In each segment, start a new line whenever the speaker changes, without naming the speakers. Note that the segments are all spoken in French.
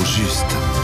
juste.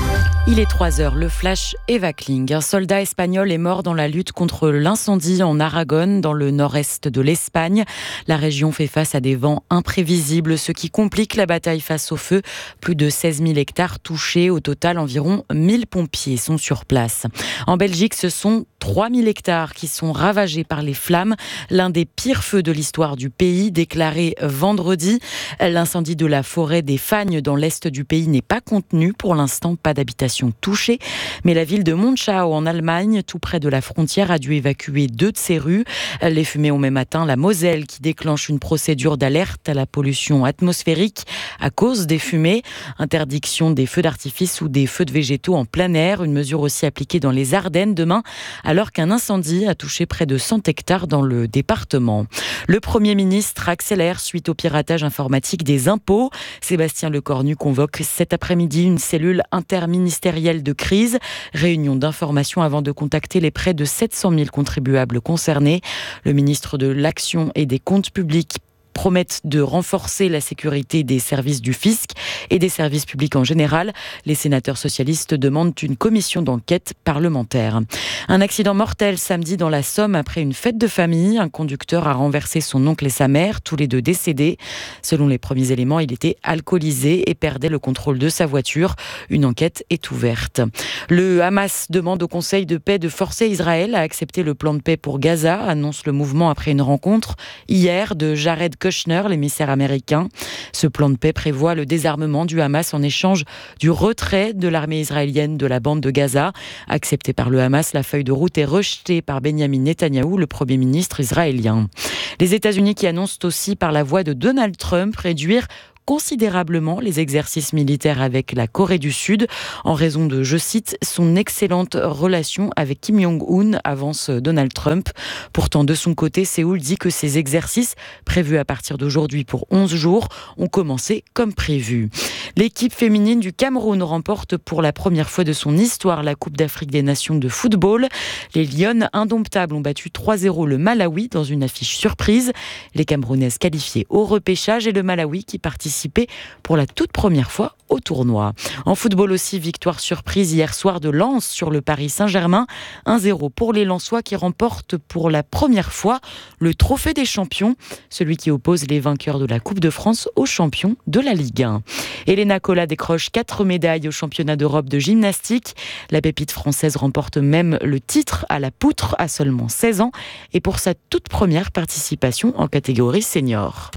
Il est 3h, le flash Eva Kling. Un soldat espagnol est mort dans la lutte contre l'incendie en Aragon, dans le nord-est de l'Espagne. La région fait face à des vents imprévisibles, ce qui complique la bataille face au feu. Plus de 16 000 hectares touchés. Au total, environ 1000 pompiers sont sur place. En Belgique, ce sont 3000 hectares qui sont ravagés par les flammes. L'un des pires feux de l'histoire du pays, déclaré vendredi. L'incendie de la forêt des Fagnes dans l'est du pays n'est pas contenu. Pour l'instant, pas d'habitation touchée. Mais la ville de Monschau en Allemagne, tout près de la frontière, a dû évacuer 2 de ses rues. Les fumées ont même atteint la Moselle qui déclenche une procédure d'alerte à la pollution atmosphérique à cause des fumées. Interdiction des feux d'artifice ou des feux de végétaux en plein air. Une mesure aussi appliquée dans les Ardennes demain, alors qu'un incendie a touché près de 100 hectares dans le département. Le Premier ministre accélère suite au piratage informatique des impôts. Sébastien Lecornu convoque cet après-midi une cellule interministérielle de crise. Réunion d'information avant de contacter les près de 700 000 contribuables concernés. Le ministre de l'Action et des Comptes publics promettent de renforcer la sécurité des services du fisc et des services publics en général. Les sénateurs socialistes demandent une commission d'enquête parlementaire. Un accident mortel samedi dans la Somme après une fête de famille. Un conducteur a renversé son oncle et sa mère, tous les deux décédés. Selon les premiers éléments, il était alcoolisé et perdait le contrôle de sa voiture. Une enquête est ouverte. Le Hamas demande au Conseil de paix de forcer Israël à accepter le plan de paix pour Gaza, annonce le mouvement après une rencontre hier de Jared Kushner, l'émissaire américain. Ce plan de paix prévoit le désarmement du Hamas en échange du retrait de l'armée israélienne de la bande de Gaza. Accepté par le Hamas, la feuille de route est rejetée par Benjamin Netanyahou, le Premier ministre israélien. Les États-Unis qui annoncent aussi par la voix de Donald Trump réduire considérablement les exercices militaires avec la Corée du Sud en raison de, je cite, son excellente relation avec Kim Jong-un, avance Donald Trump. Pourtant, de son côté, Séoul dit que ces exercices, prévus à partir d'aujourd'hui pour 11 jours, ont commencé comme prévu. L'équipe féminine du Cameroun remporte pour la première fois de son histoire la Coupe d'Afrique des Nations de football. Les Lionnes indomptables ont battu 3-0 le Malawi dans une affiche surprise. Les Camerounaises qualifiées au repêchage et le Malawi qui participe pour la toute première fois au tournoi. En football aussi, victoire surprise hier soir de Lens sur le Paris Saint-Germain. 1-0 pour les Lensois qui remportent pour la première fois le trophée des champions, celui qui oppose les vainqueurs de la Coupe de France aux champions de la Ligue 1. Elena Cola décroche 4 médailles au championnat d'Europe de gymnastique. La pépite française remporte même le titre à la poutre à seulement 16 ans et pour sa toute première participation en catégorie senior.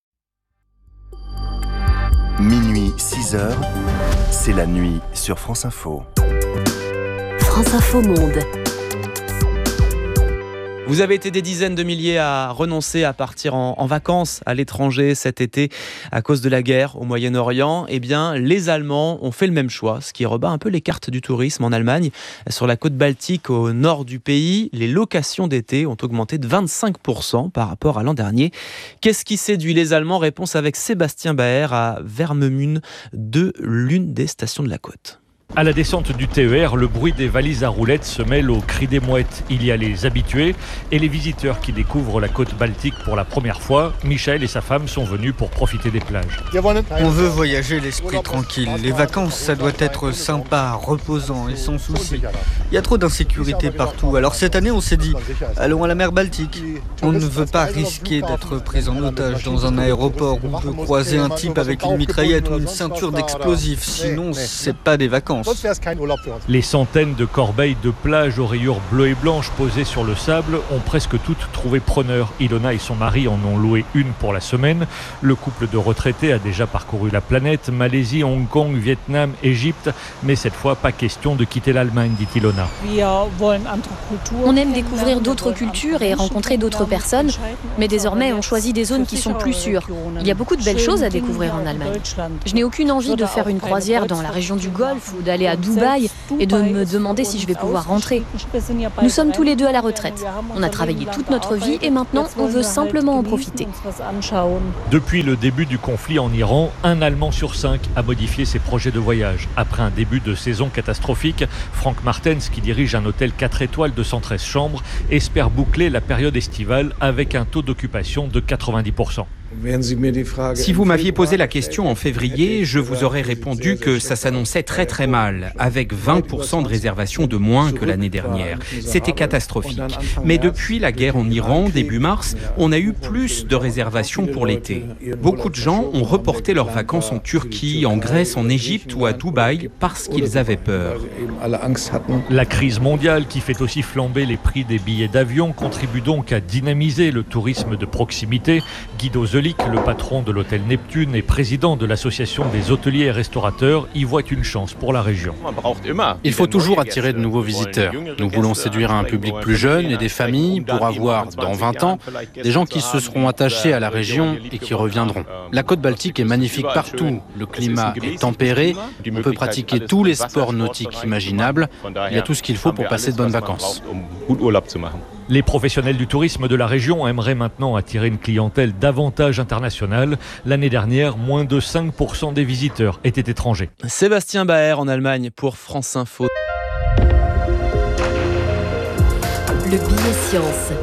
Minuit, 6h, c'est la nuit sur France Info.
France Info Monde.
Vous avez été des dizaines de milliers à renoncer à partir en vacances à l'étranger cet été à cause de la guerre au Moyen-Orient. Eh bien, les Allemands ont fait le même choix, ce qui rebat un peu les cartes du tourisme en Allemagne. Sur la côte baltique au nord du pays, les locations d'été ont augmenté de 25% par rapport à l'an dernier. Qu'est-ce qui séduit les Allemands ? Réponse avec Sébastien Baer à Vermemünde, de l'une des stations de la côte.
À la descente du TER, le bruit des valises à roulettes se mêle au cri des mouettes. Il y a les habitués et les visiteurs qui découvrent la côte baltique pour la première fois. Michel et sa femme sont venus pour profiter des plages.
On veut voyager l'esprit tranquille. Les vacances, ça doit être sympa, reposant et sans souci. Il y a trop d'insécurité partout. Alors cette année, on s'est dit, allons à la mer Baltique. On ne veut pas risquer d'être pris en otage dans un aéroport ou de croiser un type avec une mitraillette ou une ceinture d'explosifs. Sinon, c'est pas des vacances.
Les centaines de corbeilles de plage aux rayures bleues et blanches posées sur le sable ont presque toutes trouvé preneur. Ilona et son mari en ont loué une pour la semaine. Le couple de retraités a déjà parcouru la planète, Malaisie, Hong Kong, Vietnam, Égypte. Mais cette fois, pas question de quitter l'Allemagne, dit Ilona.
On aime découvrir d'autres cultures et rencontrer d'autres personnes. Mais désormais, on choisit des zones qui sont plus sûres. Il y a beaucoup de belles choses à découvrir en Allemagne. Je n'ai aucune envie de faire une croisière dans la région du Golfe ou d'aller à Dubaï et de me demander si je vais pouvoir rentrer. Nous sommes tous les deux à la retraite. On a travaillé toute notre vie et maintenant on veut simplement en profiter.
Depuis le début du conflit en Iran, un Allemand sur 5 a modifié ses projets de voyage. Après un début de saison catastrophique, Frank Martens, qui dirige un hôtel 4 étoiles de 113 chambres, espère boucler la période estivale avec un taux d'occupation de 90%.
Si vous m'aviez posé la question en février, je vous aurais répondu que ça s'annonçait très très mal, avec 20% de réservations de moins que l'année dernière. C'était catastrophique. Mais depuis la guerre en Iran, début mars, on a eu plus de réservations pour l'été. Beaucoup de gens ont reporté leurs vacances en Turquie, en Grèce, en Égypte ou à Dubaï parce qu'ils avaient peur.
La crise mondiale qui fait aussi flamber les prix des billets d'avion contribue donc à dynamiser le tourisme de proximité. Guido Zelic, le patron de l'hôtel Neptune et président de l'association des hôteliers et restaurateurs, y voit une chance pour la région.
Il faut toujours attirer de nouveaux visiteurs. Nous voulons séduire un public plus jeune et des familles pour avoir, dans 20 ans, des gens qui se seront attachés à la région et qui reviendront. La côte Baltique est magnifique partout. Le climat est tempéré. On peut pratiquer tous les sports nautiques imaginables. Il y a tout ce qu'il faut pour passer de bonnes vacances.
Les professionnels du tourisme de la région aimeraient maintenant attirer une clientèle davantage internationale. L'année dernière, moins de 5% des visiteurs étaient étrangers.
Sébastien Baer en Allemagne pour France Info.
Le billet science.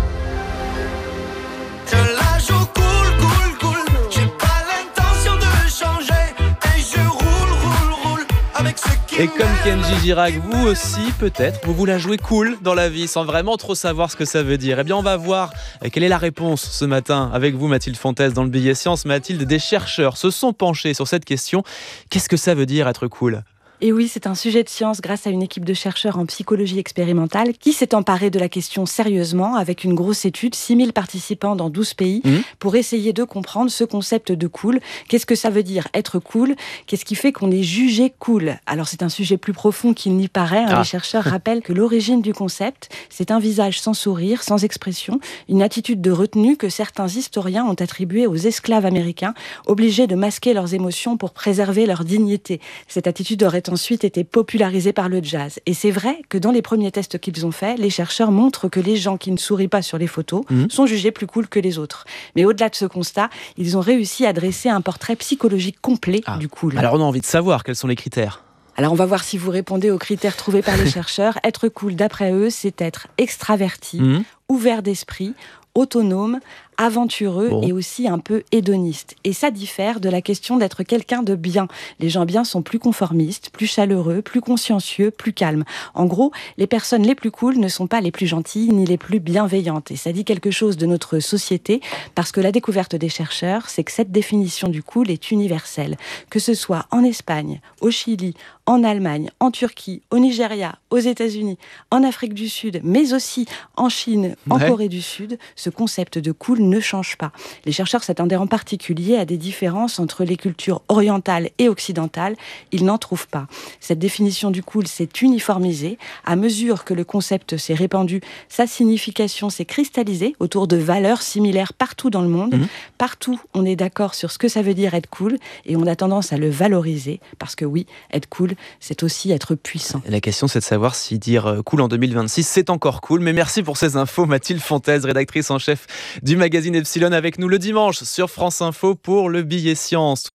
Et comme Kenji Girac, vous aussi peut-être, vous la jouez cool dans la vie sans vraiment trop savoir ce que ça veut dire. Eh bien on va voir quelle est la réponse ce matin avec vous Mathilde Fontes dans le billet science. Mathilde, des chercheurs se sont penchés sur cette question. Qu'est-ce que ça veut dire être cool ?
Et oui, c'est un sujet de science grâce à une équipe de chercheurs en psychologie expérimentale qui s'est emparée de la question sérieusement avec une grosse étude, 6000 participants dans 12 pays, pour essayer de comprendre ce concept de cool. Qu'est-ce que ça veut dire être cool ? Qu'est-ce qui fait qu'on est jugé cool ? Alors c'est un sujet plus profond qu'il n'y paraît. Les chercheurs rappellent que l'origine du concept, c'est un visage sans sourire, sans expression, une attitude de retenue que certains historiens ont attribuée aux esclaves américains, obligés de masquer leurs émotions pour préserver leur dignité. Cette attitude aurait ensuite été popularisé par le jazz. Et c'est vrai que dans les premiers tests qu'ils ont faits, les chercheurs montrent que les gens qui ne sourient pas sur les photos sont jugés plus cool que les autres. Mais au-delà de ce constat, ils ont réussi à dresser un portrait psychologique complet du cool.
Alors on a envie de savoir quels sont les critères.
Alors on va voir si vous répondez aux critères trouvés par les chercheurs. Être cool, d'après eux, c'est être extraverti, ouvert d'esprit, autonome, aventureux et aussi un peu hédoniste. Et ça diffère de la question d'être quelqu'un de bien. Les gens bien sont plus conformistes, plus chaleureux, plus consciencieux, plus calmes. En gros, les personnes les plus cool ne sont pas les plus gentilles ni les plus bienveillantes. Et ça dit quelque chose de notre société parce que la découverte des chercheurs, c'est que cette définition du cool est universelle. Que ce soit en Espagne, au Chili, en Allemagne, en Turquie, au Nigeria, aux États-Unis, en Afrique du Sud, mais aussi en Chine, en Corée du Sud, ce concept de cool ne change pas. Les chercheurs s'attendaient en particulier à des différences entre les cultures orientales et occidentales. Ils n'en trouvent pas. Cette définition du cool s'est uniformisée. À mesure que le concept s'est répandu, sa signification s'est cristallisée autour de valeurs similaires partout dans le monde. Partout, on est d'accord sur ce que ça veut dire être cool et on a tendance à le valoriser parce que oui, être cool, c'est aussi être puissant.
La question, c'est de savoir si dire cool en 2026, c'est encore cool. Mais merci pour ces infos, Mathilde Fontes, rédactrice en chef du magazine Epsilon, avec nous le dimanche sur France Info pour le billet science.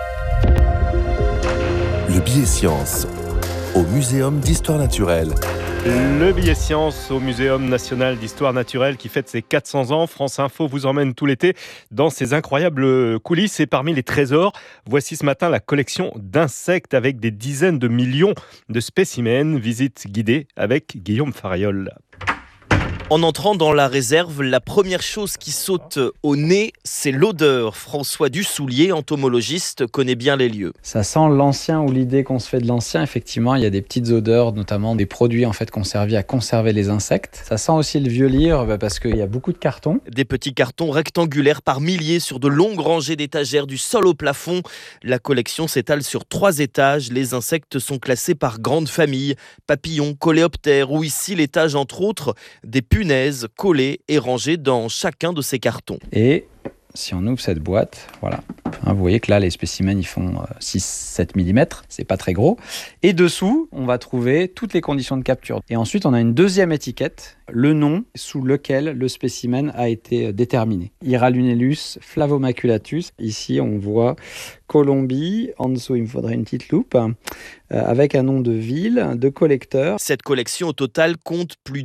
Le billet science au Muséum d'Histoire Naturelle.
Le billet science au Muséum national d'histoire naturelle qui fête ses 400 ans. France Info vous emmène tout l'été dans ces incroyables coulisses. Et parmi les trésors, voici ce matin la collection d'insectes avec des dizaines de millions de spécimens. Visite guidée avec Guillaume Fariol.
En entrant dans la réserve, la première chose qui saute au nez, c'est l'odeur. François Dussoulier, entomologiste, connaît bien les lieux.
Ça sent l'ancien ou l'idée qu'on se fait de l'ancien. Effectivement, il y a des petites odeurs, notamment des produits qui ont servi à conserver les insectes. Ça sent aussi le vieux livre parce qu'il y a beaucoup de cartons.
Des petits cartons rectangulaires par milliers sur de longues rangées d'étagères du sol au plafond. La collection s'étale sur 3 étages. Les insectes sont classés par grandes familles, papillons, coléoptères ou ici l'étage entre autres des punaises collées et rangées dans chacun de ces cartons.
Et si on ouvre cette boîte, voilà. Vous voyez que là, les spécimens, ils font 6-7 mm. C'est pas très gros. Et dessous, on va trouver toutes les conditions de capture. Et ensuite, on a une deuxième étiquette, le nom sous lequel le spécimen a été déterminé. Hiralunellus flavomaculatus. Ici, on voit Colombie. En dessous, il me faudrait une petite loupe. Avec un nom de ville, de collecteur.
Cette collection, au total, compte plus de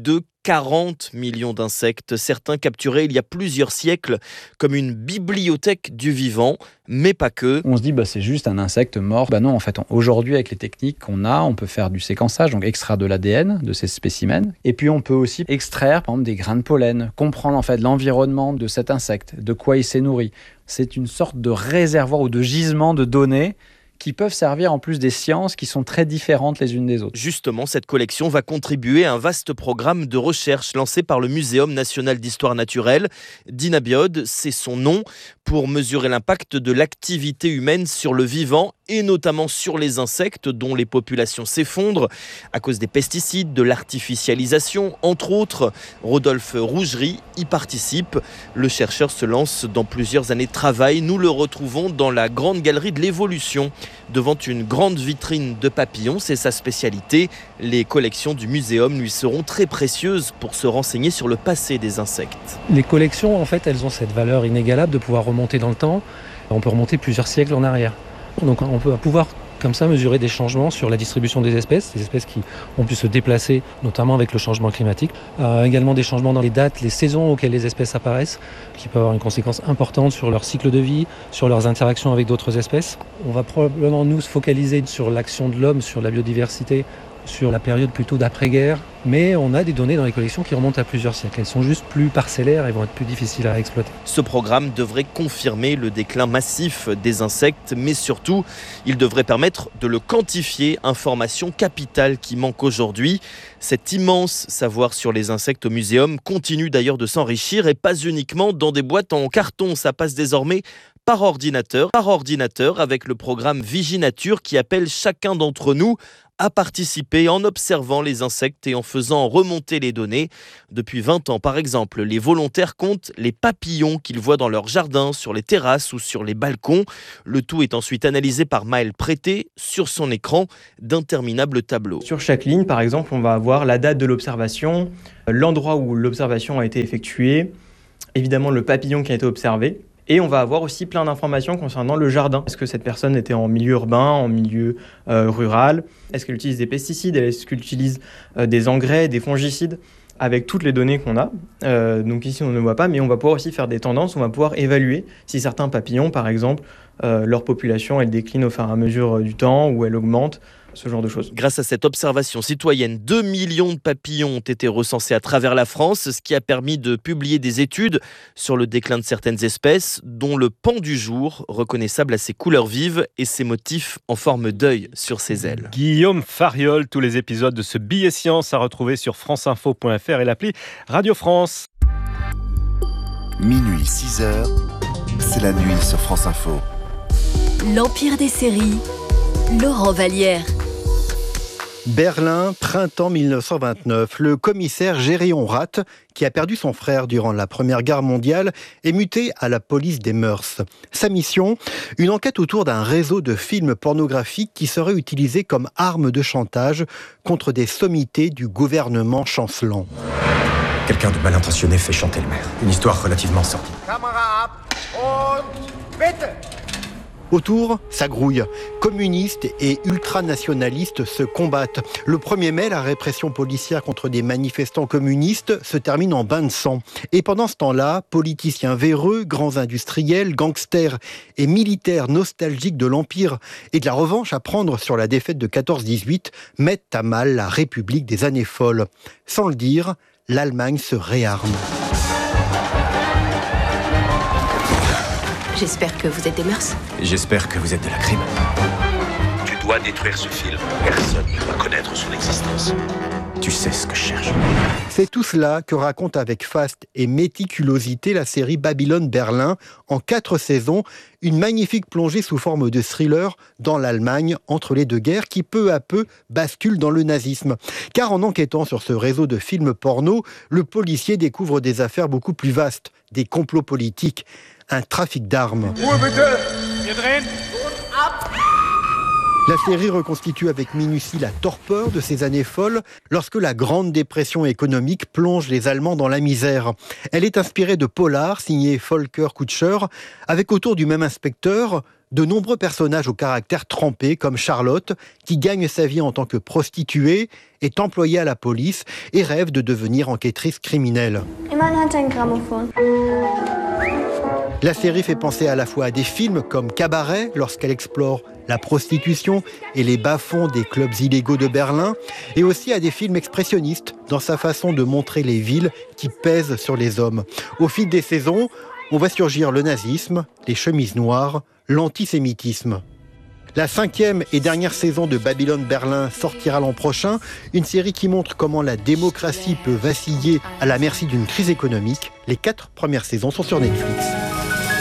40 millions d'insectes, certains capturés il y a plusieurs siècles, comme une bibliothèque du vivant, mais pas que.
On se dit c'est juste un insecte mort. Non, en fait, aujourd'hui avec les techniques qu'on a, on peut faire du séquençage, donc extraire de l'ADN de ces spécimens, et puis on peut aussi extraire par exemple des grains de pollen, comprendre en fait l'environnement de cet insecte, de quoi il s'est nourri. C'est une sorte de réservoir ou de gisement de données qui peuvent servir en plus des sciences qui sont très différentes les unes des autres.
Justement, cette collection va contribuer à un vaste programme de recherche lancé par le Muséum national d'histoire naturelle. Dynabiode, c'est son nom, pour mesurer l'impact de l'activité humaine sur le vivant et notamment sur les insectes dont les populations s'effondrent à cause des pesticides, de l'artificialisation, entre autres. Rodolphe Rougerie y participe. Le chercheur se lance dans plusieurs années de travail. Nous le retrouvons dans la grande galerie de l'évolution, devant une grande vitrine de papillons. C'est sa spécialité. Les collections du muséum lui seront très précieuses pour se renseigner sur le passé des insectes.
Les collections, en fait, elles ont cette valeur inégalable de pouvoir remonter dans le temps. On peut remonter plusieurs siècles en arrière. Donc on peut pouvoir comme ça mesurer des changements sur la distribution des espèces qui ont pu se déplacer, notamment avec le changement climatique. Également des changements dans les dates, les saisons auxquelles les espèces apparaissent, qui peuvent avoir une conséquence importante sur leur cycle de vie, sur leurs interactions avec d'autres espèces. On va probablement nous se focaliser sur l'action de l'homme, sur la biodiversité, sur la période plutôt d'après-guerre, mais on a des données dans les collections qui remontent à plusieurs siècles. Elles sont juste plus parcellaires et vont être plus difficiles à exploiter.
Ce programme devrait confirmer le déclin massif des insectes, mais surtout, il devrait permettre de le quantifier, information capitale qui manque aujourd'hui. Cet immense savoir sur les insectes au muséum continue d'ailleurs de s'enrichir et pas uniquement dans des boîtes en carton. Ça passe désormais par ordinateur avec le programme Viginature qui appelle chacun d'entre nous à participer en observant les insectes et en faisant remonter les données. Depuis 20 ans, par exemple, les volontaires comptent les papillons qu'ils voient dans leur jardin, sur les terrasses ou sur les balcons. Le tout est ensuite analysé par Maël Prété sur son écran d'interminables tableaux.
Sur chaque ligne, par exemple, on va avoir la date de l'observation, l'endroit où l'observation a été effectuée, évidemment le papillon qui a été observé. Et on va avoir aussi plein d'informations concernant le jardin. Est-ce que cette personne était en milieu urbain, en milieu rural ? Est-ce qu'elle utilise des pesticides ? Est-ce qu'elle utilise des engrais, des fongicides ? Avec toutes les données qu'on a. Donc ici, on ne voit pas, mais on va pouvoir aussi faire des tendances. On va pouvoir évaluer si certains papillons, par exemple, leur population, elle décline au fur et à mesure du temps ou elle augmente. Ce genre de choses.
Grâce à cette observation citoyenne, 2 millions de papillons ont été recensés à travers la France, ce qui a permis de publier des études sur le déclin de certaines espèces, dont le paon du jour, reconnaissable à ses couleurs vives et ses motifs en forme d'œil sur ses ailes.
Guillaume Fariol, tous les épisodes de ce billet science à retrouver sur franceinfo.fr et l'appli Radio France.
Minuit 6h, c'est la nuit sur France Info.
L'Empire des séries, Laurent Vallière.
Berlin, printemps 1929. Le commissaire Géréon Rath, qui a perdu son frère durant la Première Guerre mondiale, est muté à la police des mœurs. Sa mission, une enquête autour d'un réseau de films pornographiques qui serait utilisé comme arme de chantage contre des sommités du gouvernement chancelant.
Quelqu'un de mal intentionné fait chanter le maire. Une histoire relativement sordide.
Autour, ça grouille. Communistes et ultranationalistes se combattent. Le 1er mai, la répression policière contre des manifestants communistes se termine en bain de sang. Et pendant ce temps-là, politiciens véreux, grands industriels, gangsters et militaires nostalgiques de l'Empire et de la revanche à prendre sur la défaite de 14-18 mettent à mal la République des années folles. Sans le dire, l'Allemagne se réarme.
J'espère que vous êtes des mœurs.
J'espère que vous êtes de la crime.
Tu dois détruire ce film. Personne ne doit connaître son existence.
Tu sais ce que je cherche.
C'est tout cela que raconte avec faste et méticulosité la série Babylone Berlin, en 4 saisons, une magnifique plongée sous forme de thriller dans l'Allemagne entre les deux guerres qui peu à peu bascule dans le nazisme. Car en enquêtant sur ce réseau de films porno, le policier découvre des affaires beaucoup plus vastes, des complots politiques, un trafic d'armes. La série reconstitue avec minutie la torpeur de ces années folles lorsque la Grande Dépression économique plonge les Allemands dans la misère. Elle est inspirée de polars signés Volker Kutscher, avec autour du même inspecteur de nombreux personnages au caractère trempé comme Charlotte, qui gagne sa vie en tant que prostituée, est employée à la police et rêve de devenir enquêtrice criminelle. La série fait penser à la fois à des films comme Cabaret, lorsqu'elle explore la prostitution et les bas-fonds des clubs illégaux de Berlin, et aussi à des films expressionnistes dans sa façon de montrer les villes qui pèsent sur les hommes. Au fil des saisons, on voit surgir le nazisme, les chemises noires, l'antisémitisme. La 5e et dernière saison de Babylone Berlin sortira l'an prochain, une série qui montre comment la démocratie peut vaciller à la merci d'une crise économique. Les 4 premières saisons sont sur Netflix.